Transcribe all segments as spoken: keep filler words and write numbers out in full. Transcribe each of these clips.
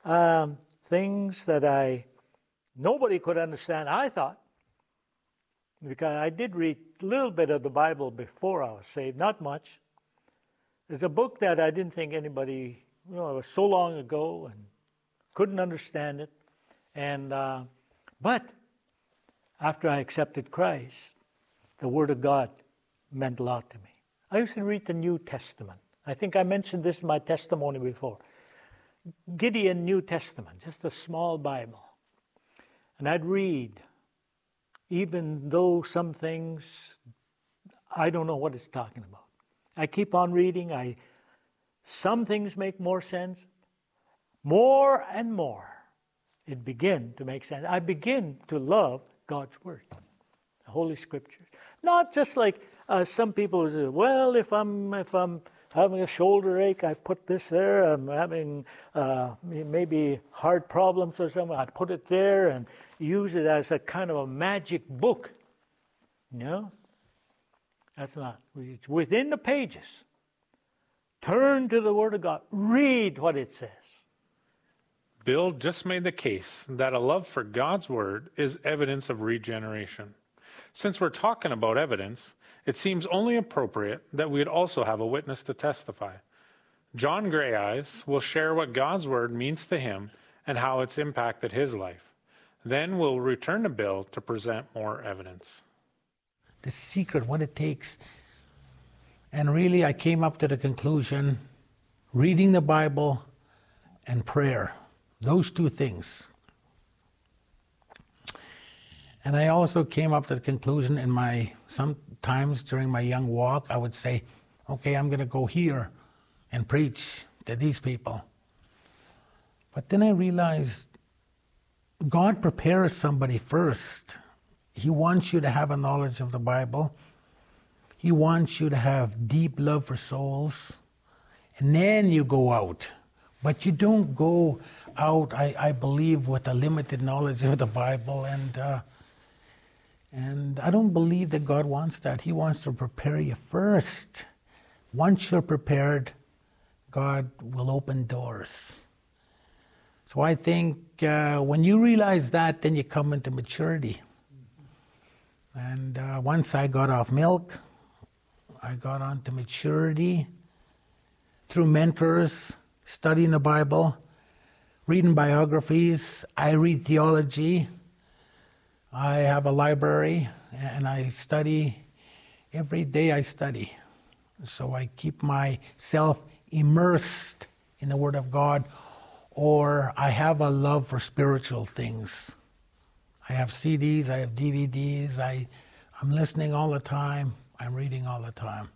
um, things that I nobody could understand, I thought, because I did read a little bit of the Bible before I was saved, not much. There's a book that I didn't think anybody, you know, it was so long ago and couldn't understand it. And uh, but after I accepted Christ, the Word of God meant a lot to me. I used to read the New Testament. I think I mentioned this in my testimony before. Gideon New Testament, just a small Bible. And I'd read, even though some things, I don't know what it's talking about. I keep on reading. I some things make more sense. More and more, it begin to make sense. I begin to love God's Word, the Holy Scriptures. Not just like uh, some people say, well, if I'm if I'm having a shoulder ache, I put this there. I'm having uh, maybe heart problems or something, I put it there and use it as a kind of a magic book. No, that's not. It's within the pages. Turn to the Word of God. Read what it says. Bill just made the case that a love for God's Word is evidence of regeneration. Since we're talking about evidence, it seems only appropriate that we'd also have a witness to testify. John Greyeyes will share what God's Word means to him and how it's impacted his life. Then we'll return to Bill to present more evidence. The secret, what it takes. And really, I came up to the conclusion, reading the Bible and prayer. Those two things. And I also came up to the conclusion in my, sometimes during my young walk, I would say, okay, I'm going to go here and preach to these people. But then I realized God prepares somebody first. He wants you to have a knowledge of the Bible. He wants you to have deep love for souls. And then you go out. But you don't go out, I, I believe, with a limited knowledge of the Bible. And uh, and I don't believe that God wants that. He wants to prepare you first. Once you're prepared, God will open doors. So I think uh, when you realize that, then you come into maturity. And uh, once I got off milk, I got on to maturity through mentors, studying the Bible, reading biographies. I read theology. I have a library and I study. Every day I study. So I keep myself immersed in the Word of God, or I have a love for spiritual things. I have C Ds, I have D V Ds, I, I'm listening all the time, I'm reading all the time.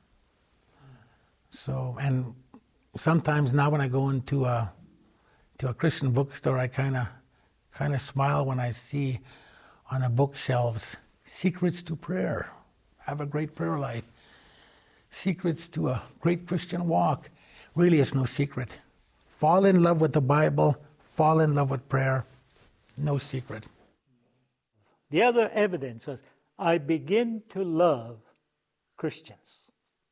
So, and sometimes now when I go into a to a Christian bookstore, I kind of kind of smile when I see on the bookshelves, Secrets to Prayer. Have a great prayer life. Secrets to a great Christian walk. Really, it's no secret. Fall in love with the Bible, fall in love with prayer. No secret. The other evidence is I begin to love Christians.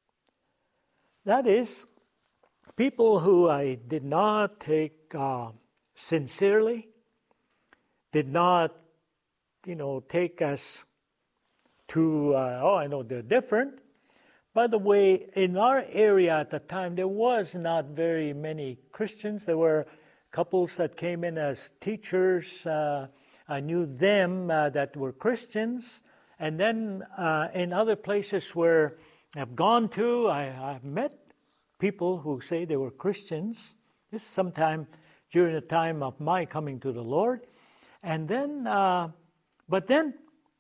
That is, people who I did not take uh, sincerely, did not, you know, take us to, uh, oh, I know they're different. By the way, in our area at the time, there was not very many Christians. There were couples that came in as teachers. Uh, I knew them uh, that were Christians. And then uh, in other places where I've gone to, I, I've met people who say they were Christians. This is sometime during the time of my coming to the Lord. And then, uh, but then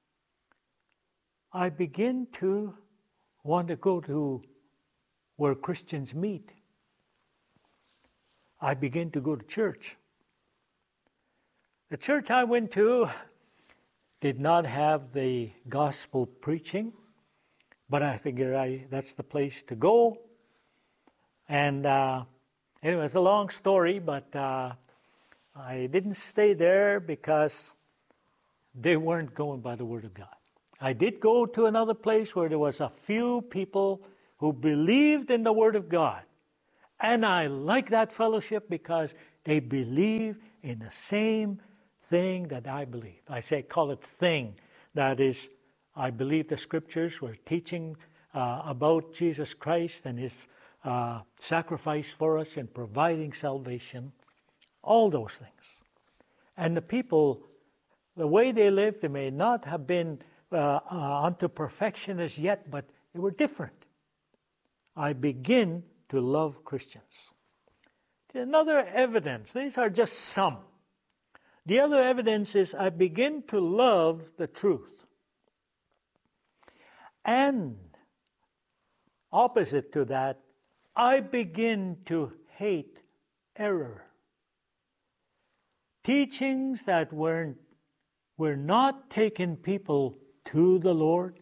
I begin to want to go to where Christians meet. I begin to go to church. The church I went to did not have the gospel preaching, but I figured I, that's the place to go. And uh, anyway, it's a long story, but uh, I didn't stay there because they weren't going by the Word of God. I did go to another place where there was a few people who believed in the Word of God. And I like that fellowship because they believe in the same thing that I believe. I say, call it thing. That is, I believe the scriptures were teaching uh, about Jesus Christ and his uh, sacrifice for us in providing salvation. All those things. And the people, the way they lived, they may not have been uh, uh, unto perfection as yet, but they were different. I begin to love Christians. Another evidence, these are just some. The other evidence is I begin to love the truth. And opposite to that, I begin to hate error. Teachings that weren't, were not taking people to the Lord.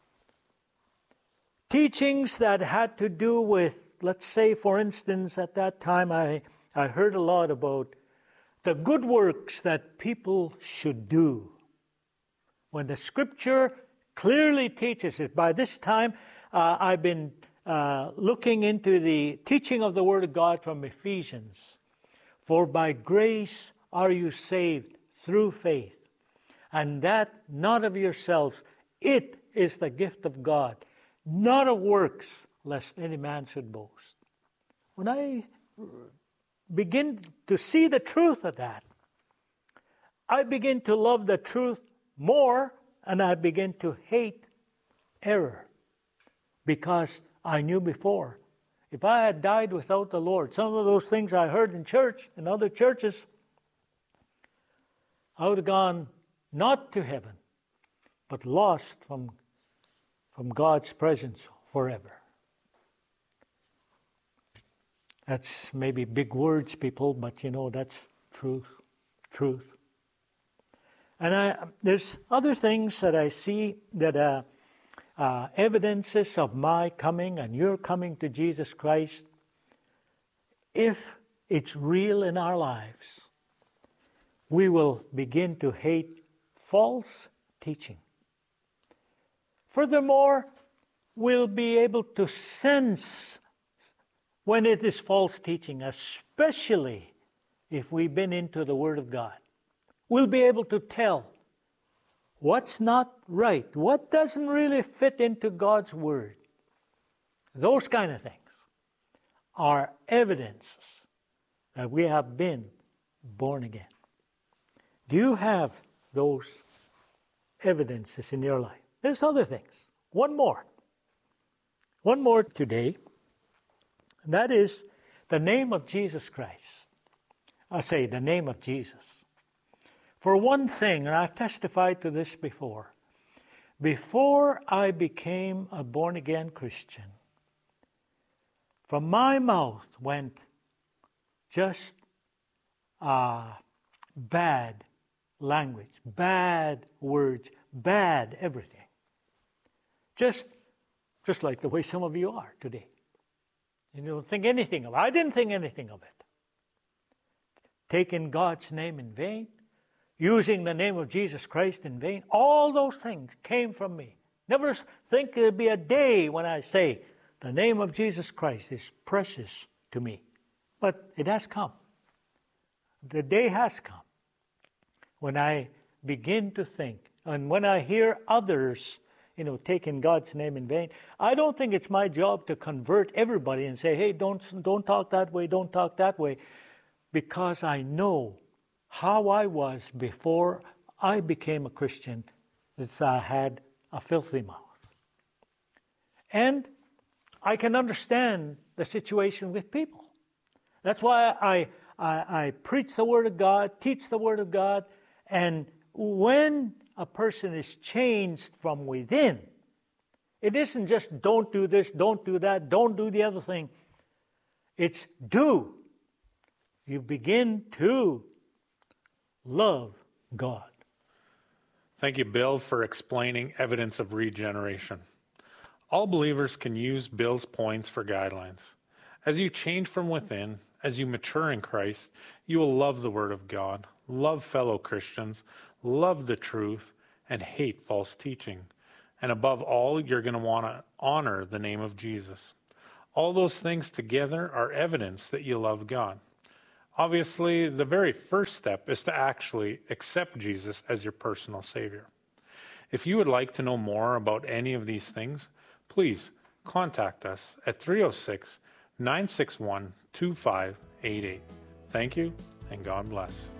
Teachings that had to do with, let's say, for instance, at that time I, I heard a lot about the good works that people should do. When the Scripture clearly teaches it. By this time, uh, I've been uh, looking into the teaching of the Word of God from Ephesians. For by grace are you saved through faith, and that not of yourselves. It is the gift of God, not of works, lest any man should boast. When I begin to see the truth of that, I begin to love the truth more, and I begin to hate error, because I knew before, if I had died without the Lord, some of those things I heard in church, in other churches, I would have gone not to heaven, but lost from, from God's presence forever. That's maybe big words, people, but you know, that's truth, truth. And I, there's other things that I see that are uh, evidences of my coming and your coming to Jesus Christ. If it's real in our lives, we will begin to hate false teaching. Furthermore, we'll be able to sense when it is false teaching, especially if we've been into the Word of God. We'll be able to tell what's not right, what doesn't really fit into God's Word. Those kind of things are evidences that we have been born again. Do you have those evidences in your life? There's other things. One more. One more today. And that is the name of Jesus Christ. I say the name of Jesus. For one thing, and I've testified to this before, before I became a born-again Christian, from my mouth went just uh, bad language, bad words, bad everything. Just, just like the way some of you are today. You don't think anything of it. I didn't think anything of it. Taking God's name in vain, using the name of Jesus Christ in vain, all those things came from me. Never think there'll be a day when I say, the name of Jesus Christ is precious to me. But it has come. The day has come when I begin to think, and when I hear others, you know, taking God's name in vain, I don't think it's my job to convert everybody and say, hey, don't, don't talk that way, don't talk that way, because I know how I was before I became a Christian, that I had a filthy mouth. And I can understand the situation with people. That's why I, I, I preach the Word of God, teach the Word of God, and when a person is changed from within, it isn't just don't do this, don't do that, don't do the other thing. It's do. You begin to love God. Thank you, Bill, for explaining evidence of regeneration. All believers can use Bill's points for guidelines. As you change from within, as you mature in Christ, you will love the Word of God, love fellow Christians, love the truth, and hate false teaching. And above all, you're going to want to honor the name of Jesus. All those things together are evidence that you love God. Obviously, the very first step is to actually accept Jesus as your personal Savior. If you would like to know more about any of these things, please contact us at three oh six, nine six one, two five eight eight. Thank you, and God bless.